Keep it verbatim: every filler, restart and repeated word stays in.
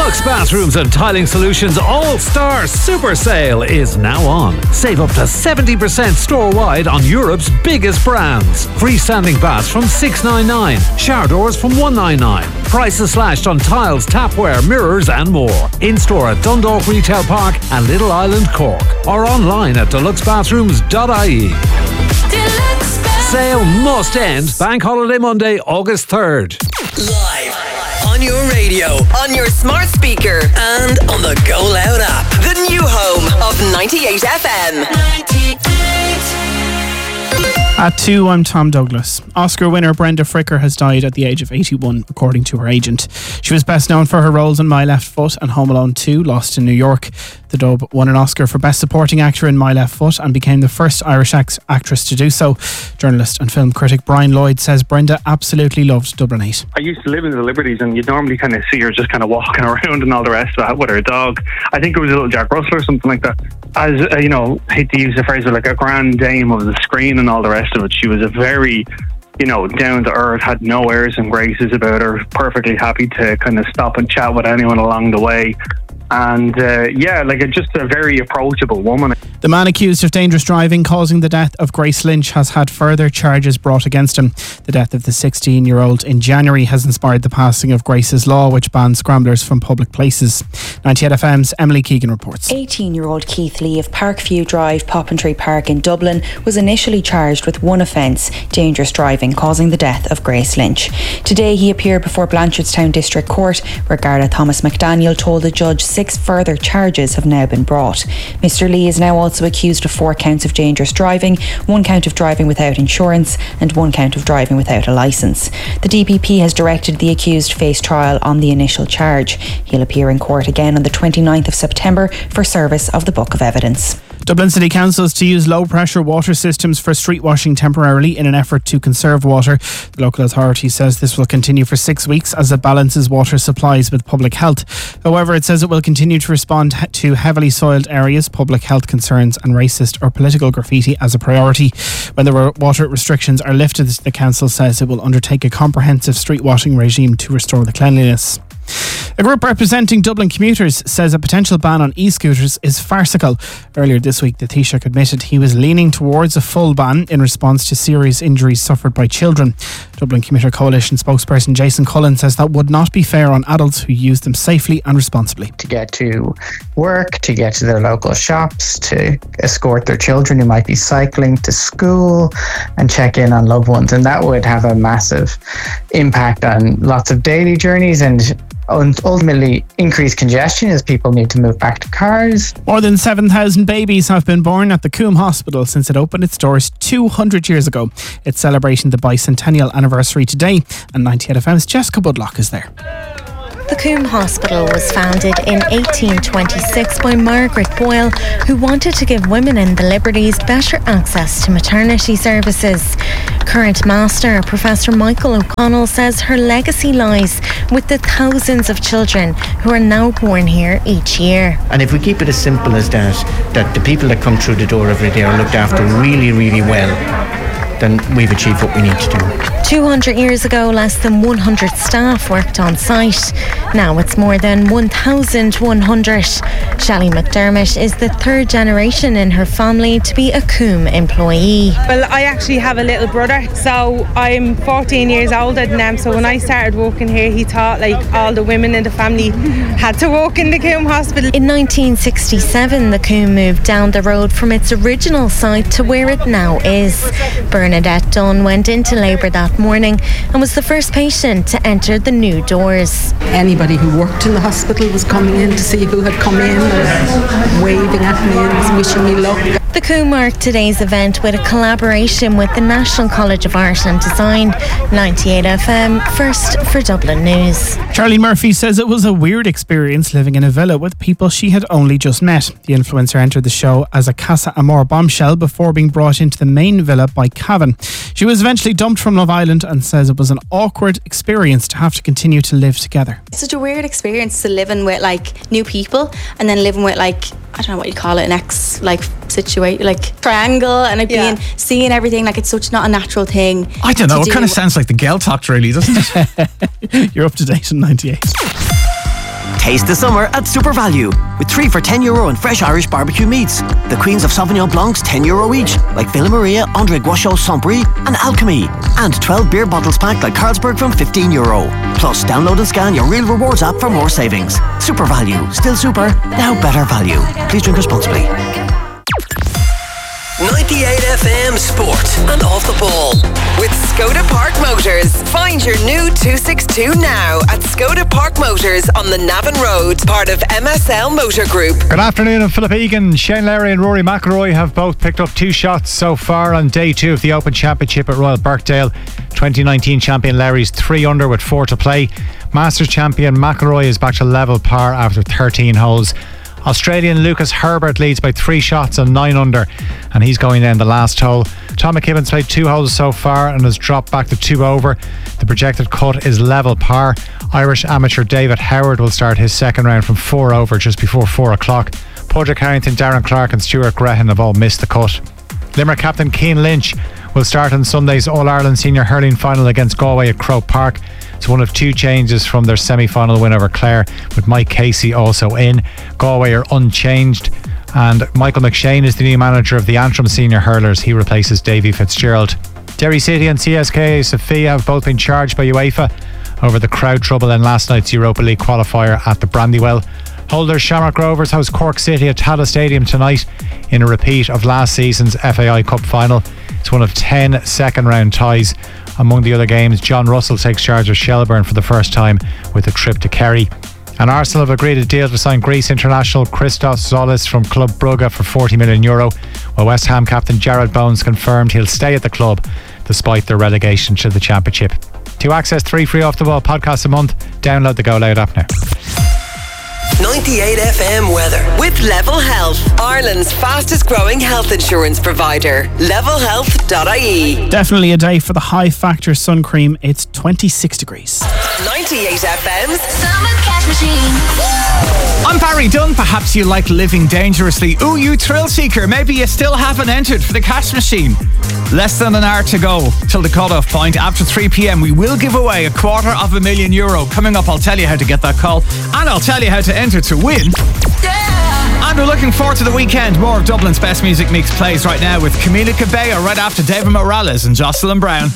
Deluxe Bathrooms and Tiling Solutions All-Star Super Sale is now on. Save up to seventy percent store-wide on Europe's biggest brands. Freestanding baths from six ninety-nine, shower doors from one ninety-nine. Prices slashed on tiles, tapware, mirrors and more. In-store at Dundalk Retail Park and Little Island, Cork. Or online at deluxe bathrooms dot I E. Sale must end Bank Holiday Monday, August third. Live on your radio, on your smart speaker, and on the Go Loud app. The new home of ninety-eight F M. ninety-eight. At two, I'm Tom Douglas. Oscar winner Brenda Fricker has died at the age of eighty-one, according to her agent. She was best known for her roles in My Left Foot and Home Alone two, Lost in New York. The dub won an Oscar for Best Supporting Actor in My Left Foot and became the first Irish act- actress to do so. Journalist and film critic Brian Lloyd says Brenda absolutely loved Dublin eight. I used to live in the Liberties and you'd normally kind of see her just kind of walking around and all the rest of it with her dog. I think it was a little Jack Russell or something like that. As, uh, you know, I hate to use the phrase, but like a grand dame of the screen and all the rest of it. She was a very, you know, down to earth, had no airs and graces about her, perfectly happy to kind of stop and chat with anyone along the way. And uh, yeah, like a, just a very approachable woman. The man accused of dangerous driving causing the death of Grace Lynch has had further charges brought against him. The death of the sixteen-year-old in January has inspired the passing of Grace's Law, which bans scramblers from public places. ninety-eight F M's Emily Keegan reports. eighteen-year-old Keith Lee of Parkview Drive, Poppentry Park in Dublin was initially charged with one offence, dangerous driving causing the death of Grace Lynch. Today he appeared before Blanchardstown District Court, where Garda Thomas McDaniel told the judge six further charges have now been brought. Mister Lee is now also accused of four counts of dangerous driving, one count of driving without insurance and one count of driving without a licence. The D P P has directed the accused face trial on the initial charge. He'll appear in court again on the twenty-ninth of September for service of the Book of Evidence. Dublin City Council is to use low-pressure water systems for street washing temporarily in an effort to conserve water. The local authority says this will continue for six weeks as it balances water supplies with public health. However, it says it will continue to respond to heavily soiled areas, public health concerns and racist or political graffiti as a priority. When the water restrictions are lifted, the council says it will undertake a comprehensive street washing regime to restore the cleanliness. A group representing Dublin commuters says a potential ban on e-scooters is farcical. Earlier this week, the Taoiseach admitted he was leaning towards a full ban in response to serious injuries suffered by children. Dublin Commuter Coalition spokesperson Jason Cullen says that would not be fair on adults who use them safely and responsibly. To get to work, to get to their local shops, to escort their children who might be cycling to school and check in on loved ones. And that would have a massive impact on lots of daily journeys and ultimately increase congestion as people need to move back to cars. More than seven thousand babies have been born at the Coombe Hospital since it opened its doors two hundred years ago. It's celebrating the bicentennial anniversary today, and ninety-eight F M's Jessica Budlock is there. The Coombe Hospital was founded in eighteen twenty-six by Margaret Boyle, who wanted to give women in the Liberties better access to maternity services. Current Master, Professor Michael O'Connell, says her legacy lies with the thousands of children who are now born here each year. And if we keep it as simple as that, that the people that come through the door every day are looked after really, really well, then we've achieved what we need to do. two hundred years ago, less than one hundred staff worked on site. Now it's more than one thousand one hundred. Shelley McDermott is the third generation in her family to be a Coombe employee. Well, I actually have a little brother, so I'm fourteen years older than him. So when I started working here, he thought like all the women in the family had to work in the Coombe Hospital. In nineteen sixty-seven, the Coombe moved down the road from its original site to where it now is. Bernadette Dunn went into labour that morning and was the first patient to enter the new doors. Anybody who worked in the hospital was coming in to see who had come in and waving at me and wishing me luck. The Coombe marked today's event with a collaboration with the National College of Art and Design. ninety-eight F M, first for Dublin News. Charlie Murphy says it was a weird experience living in a villa with people she had only just met. The influencer entered the show as a Casa Amor bombshell before being brought into the main villa by Cavan. She was eventually dumped from Love Island and says it was an awkward experience to have to continue to live together. It's such a weird experience to living with like new people and then living with like, I don't know what you call it, an ex like situation, like triangle, and like yeah. being seeing everything like it's such not a natural thing. I don't know. It do. kind of sounds like the girl talk, really, doesn't it? You're up to date on ninety-eight. Taste the summer at Super Value, with three for ten euro and fresh Irish barbecue meats. The Queens of Sauvignon Blancs ten euro each, like Villa Maria, André Guachot, Saint-Brie and Alchemy. And twelve beer bottles packed like Carlsberg from fifteen euro. Plus, download and scan your Real Rewards app for more savings. Super Value, still super, now better value. Please drink responsibly. ninety-eight F M Sport and Off the Ball with Skoda Park Motors. Find your new two sixty-two now at Skoda Park Motors on the Navan Road, part of M S L Motor Group. Good afternoon, I'm Philip Egan. Shane Lowry and Rory McIlroy have both picked up two shots so far on day two of the Open Championship at Royal Birkdale. twenty nineteen champion Lowry's three under with four to play. Masters champion McIlroy is back to level par after thirteen holes. Australian Lucas Herbert leads by three shots and nine under, and he's going down the last hole. Tom McKibben's played two holes so far and has dropped back to two over. The projected cut is level par. Irish amateur David Howard will start his second round from four over just before four o'clock. Padraig Harrington, Darren Clark and Stuart Grehan have all missed the cut. Limerick captain Cian Lynch will start on Sunday's All-Ireland Senior Hurling Final against Galway at Croke Park. It's one of two changes from their semi-final win over Clare, with Mike Casey also in. Galway are unchanged, and Michael McShane is the new manager of the Antrim Senior Hurlers. He replaces Davy Fitzgerald. Derry City and C S K A Sofia have both been charged by UEFA over the crowd trouble in last night's Europa League qualifier at the Brandywell. Holders Shamrock Rovers host Cork City at Tallaght Stadium tonight in a repeat of last season's F A I Cup final. It's one of ten second round ties. Among the other games, John Russell takes charge of Shelbourne for the first time with a trip to Kerry. And Arsenal have agreed a deal to sign Greece international Christos Zolis from Club Brugge for forty million euro, while West Ham captain Jared Bones confirmed he'll stay at the club despite their relegation to the Championship. To access three free Off the Ball podcasts a month, download the Go Loud app now. ninety-eight F M weather with Level Health, Ireland's fastest growing health insurance provider. level health dot I E. Definitely a day for the high factor sun cream. It's twenty-six degrees. ninety-eight F M's Summer Cash Machine. I'm Barry Dunn. Perhaps you like living dangerously. Ooh, you thrill seeker. Maybe you still haven't entered for the cash machine. Less than an hour to go till the cutoff point. After three p.m. we will give away a quarter of a million euro. Coming up, I'll tell you how to get that call, and I'll tell you how to enter to win. Yeah! And we're looking forward to the weekend. More of Dublin's best music mix plays right now with Camila Cabello right after David Morales and Jocelyn Brown.